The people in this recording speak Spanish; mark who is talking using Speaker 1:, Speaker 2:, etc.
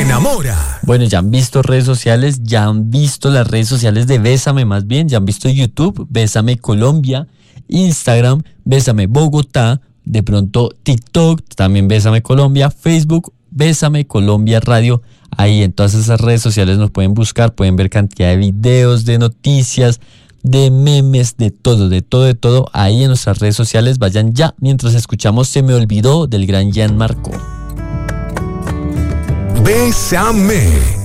Speaker 1: enamora.
Speaker 2: Bueno, ya han visto redes sociales, ya han visto las redes sociales de Bésame más bien, ya han visto YouTube, Bésame Colombia, Instagram, Bésame Bogotá, de pronto TikTok, también Bésame Colombia, Facebook, Bésame Colombia Radio. Ahí en todas esas redes sociales nos pueden buscar, pueden ver cantidad de videos, de noticias, de memes, de todo. Ahí en nuestras redes sociales, vayan ya mientras escuchamos Se me olvidó del gran Gianmarco.
Speaker 1: Bésame.